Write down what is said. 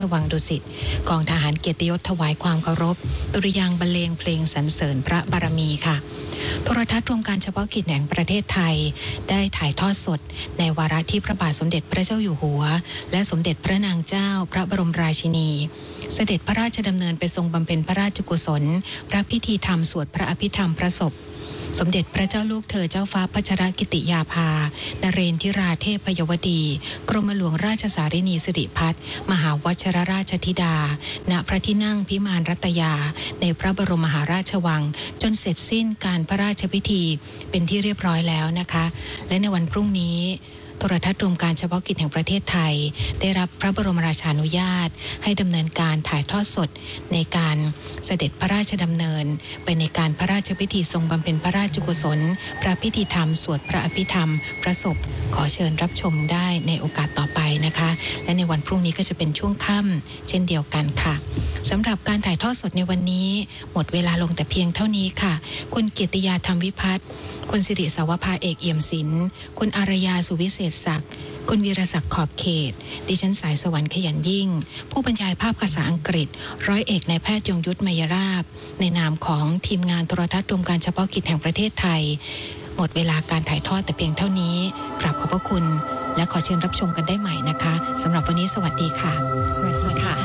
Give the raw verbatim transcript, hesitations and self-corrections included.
วังดุสิตกองทหารเกียรติยศถวายความเคารพดุริยางค์บรรเลงเพลงสรรเสริญพระบารมีค่ะโทรทัศน์รวมการเฉพาะกิจแห่งประเทศไทยได้ถ่ายทอดสดในวาระที่พระบาทสมเด็จพระเจ้าอยู่หัวและสมเด็จพระนางเจ้าพระบรมราชินีเสด็จพระราชดำเนินไปทรงบำเพ็ญพระราชกุศลพระพิธีธรรมสวดพระอภิธรรมพระศพสมเด็จพระเจ้าลูกเธอเจ้าฟ้าพัชรกิติยาภานเรนทิราเทพยวดีกรมหลวงราชสารินีสิริพัฒน์มหาวชิรราชธิดาณพระที่นั่งพิมานรัตยาในพระบรมมหาราชวังจนเสร็จสิ้นการพระราชพิธีเป็นที่เรียบร้อยแล้วนะคะและในวันพรุ่งนี้โทรทัศน์รวมการเฉพาะกิจแห่งประเทศไทยได้รับพระบรมราชานุญาตให้ดำเนินการถ่ายทอดสดในการเสด็จพระราชดำเนินไปในการพระราชพิธีทรงบำเพ็ญพระราชกุศลพระพิธีธรรมสวดพระอภิธรรมพระศพขอเชิญรับชมได้ในโอกาสต่อไปนะคะและในวันพรุ่งนี้ก็จะเป็นช่วงค่ำเช่นเดียวกันค่ะสำหรับการถ่ายทอดสดในวันนี้หมดเวลาลงแต่เพียงเท่านี้ค่ะคุณเกียรติยาธรรมวิพัฒน์คุณสิริสาวภาเอกเอี่ยมศิลป์คุณอารยาสุวิเศษศักดิ์คุณวีรศักดิ์ขอบเขตดิฉันสายสวรรค์ขยันยิ่งผู้บรรยายภาพภาษาอังกฤษร้อยเอกนายแพทย์ยงยุทธไมยราบในนามของทีมงานโทรทัศน์รวมการเฉพาะกิจแห่งประเทศไทยหมดเวลาการถ่ายทอดแต่เพียงเท่านี้กราบขอบพระคุณและขอเชิญรับชมกันได้ใหม่นะคะสำหรับวันนี้สวัสดีค่ะสวัสดีค่ะ